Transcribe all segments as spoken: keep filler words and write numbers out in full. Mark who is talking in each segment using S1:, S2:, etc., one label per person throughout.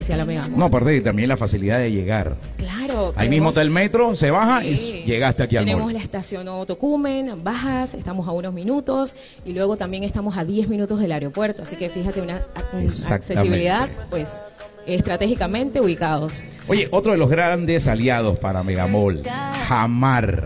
S1: hacia la Megamall.
S2: No, aparte de también la facilidad de llegar.
S1: Claro.
S2: Ahí mismo está el metro, se baja
S1: Sí.
S2: y llegaste aquí al
S1: Tenemos
S2: mall.
S1: la estación Tocumen, bajas, estamos a unos minutos y luego también estamos a diez minutos del aeropuerto. Así que fíjate, una, una accesibilidad, pues, estratégicamente ubicados.
S2: Oye, otro de los grandes aliados para Megamall, Jamar.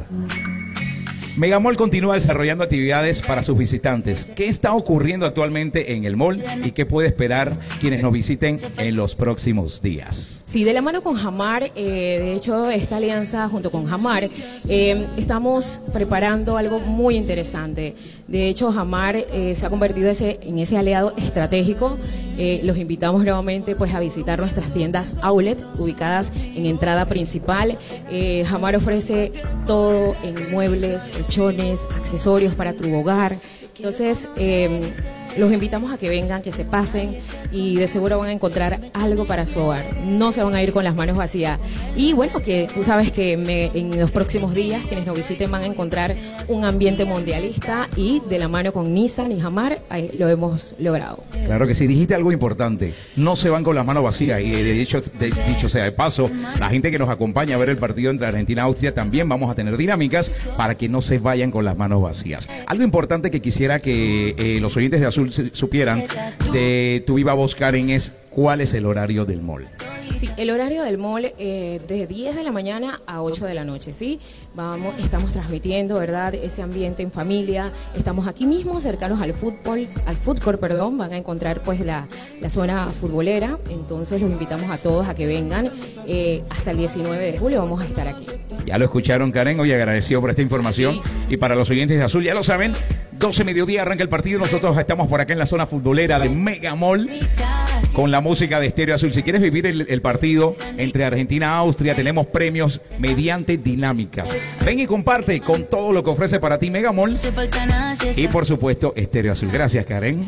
S2: Megamall continúa desarrollando actividades para sus visitantes. ¿Qué está ocurriendo actualmente en el mall y qué puede esperar quienes nos visiten en los próximos días?
S1: Sí, de la mano con Jamar, eh, de hecho, esta alianza junto con Jamar, eh, estamos preparando algo muy interesante. De hecho, Jamar eh, se ha convertido ese, en ese aliado estratégico. Eh, los invitamos nuevamente pues a visitar nuestras tiendas outlet ubicadas en entrada principal. Eh, Jamar ofrece todo en muebles, colchones, accesorios para tu hogar. Entonces, eh, los invitamos a que vengan, que se pasen y de seguro van a encontrar algo para su hogar. No se van a ir con las manos vacías. Y bueno, que tú sabes que me, en los próximos días quienes nos visiten van a encontrar un ambiente mundialista y de la mano con Nissan y Jamar ahí lo hemos logrado.
S2: Claro que sí, dijiste algo importante. No se van con las manos vacías y de hecho, de, dicho sea de paso, la gente que nos acompaña a ver el partido entre Argentina y Austria también vamos a tener dinámicas para que no se vayan con las manos vacías. Algo importante que quisiera que eh, los oyentes de Azul supieran de tu viva voz, Karen, es cuál es el horario del mall.
S1: Sí, el horario del mall eh, de diez de la mañana a ocho de la noche, ¿sí? Vamos, estamos transmitiendo, ¿verdad? Ese ambiente en familia. Estamos aquí mismo, cercanos al fútbol, al food court, perdón. Van a encontrar pues la, la zona futbolera. Entonces los invitamos a todos a que vengan. Eh, hasta el diecinueve de julio vamos a estar aquí.
S2: Ya lo escucharon, Karen. Hoy agradecido por esta información. Sí. Y para los oyentes de Azul, ya lo saben, doce mediodía arranca el partido. Nosotros estamos por acá en la zona futbolera de Megamall con la música de Estéreo Azul. Si quieres vivir el, el partido entre Argentina y Austria, tenemos premios mediante dinámicas. Ven y comparte con todo lo que ofrece para ti Megamall y por supuesto Estéreo Azul. Gracias, Karen.